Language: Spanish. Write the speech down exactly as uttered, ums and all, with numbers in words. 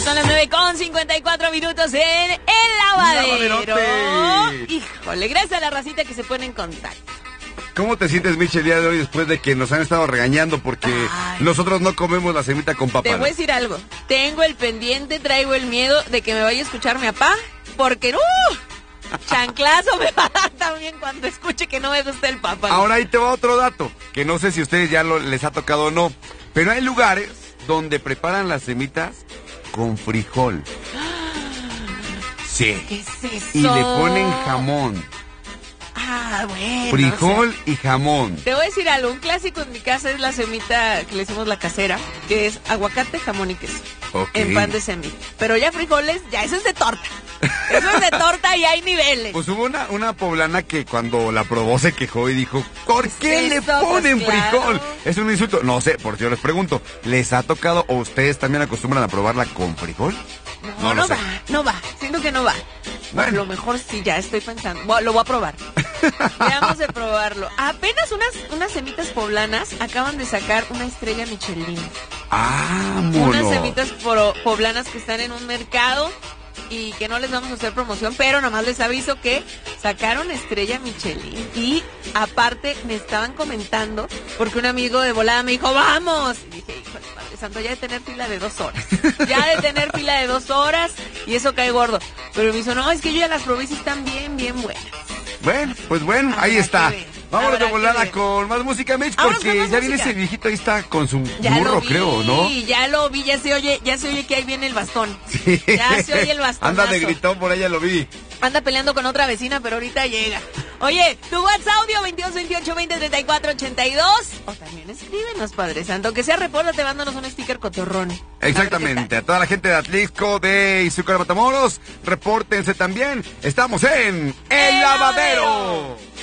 Son las nueve con cincuenta y cuatro minutos en El Lavadero. Lavaderote. Híjole, gracias a la racita que se pone en contacto. ¿Cómo te sientes, Miche, el día de hoy después de que nos han estado regañando porque Ay. nosotros no comemos la semita con papa? Te voy a decir algo. Tengo el pendiente, traigo el miedo de que me vaya a escuchar mi papá, porque ¡uh! Chanclazo me va a dar también cuando escuche que no me gusta el papa. Ahora ahí te va otro dato, que no sé si a ustedes ya lo, les ha tocado o no, pero hay lugares donde preparan las semitas con frijol. Sí. ¿Qué es eso? Y le ponen jamón. Ah, bueno. Frijol o sea, y jamón. te voy a decir algo, un clásico en mi casa es la semita que le decimos la casera, que es aguacate, jamón y queso. Ok. En pan de semita. Pero ya frijoles, ya eso es de torta. Eso es de torta y hay niveles. Pues hubo una, una poblana que cuando la probó se quejó y dijo, ¿por qué le Eso, ponen pues, claro. frijol? Es un insulto. No sé, por si yo les pregunto, ¿les ha tocado o ustedes también acostumbran a probarla con frijol? No, no, lo sé. va, no va. Siento que no va. Bueno. A lo mejor sí, ya estoy pensando. Bueno, lo voy a probar. Veamos de probarlo. Apenas unas, unas semitas poblanas acaban de sacar una estrella Michelin. Ah, mono. Unas semitas pro- poblanas que están en un mercado y que no les vamos a hacer promoción, pero nada más les aviso que sacaron estrella Michelin y aparte me estaban comentando porque un amigo de volada me dijo, ¡vamos! Y dije, híjole, Padre Santo, ya de tener fila de dos horas. Ya de tener fila de dos horas y eso cae gordo. Pero me hizo, no, es que yo ya las probé y sí están bien, bien buenas. Bueno, pues bueno, Habrá ahí está. que ver, Vámonos de habrá que volada ver. con más música, Mitch, Vámonos porque con más ya viene música. ese viejito, ahí está con su Ya burro, lo vi, creo, ¿no? ya lo vi, ya se oye, ya se oye que ahí viene el bastón. Sí. Ya se oye el bastonazo. Anda de gritón, por allá lo vi. Anda peleando con otra vecina, pero ahorita llega. Oye, tu WhatsApp audio veintidós veintiocho veinte treinta y cuatro ochenta y dos. O también escríbenos, Padre Santo. Aunque sea repórtate, mándanos un sticker cotorrón. Exactamente, a toda la gente de Atlixco, de Izúcar, Matamoros, repórtense también. Estamos en El El Lavadero. Lavadero.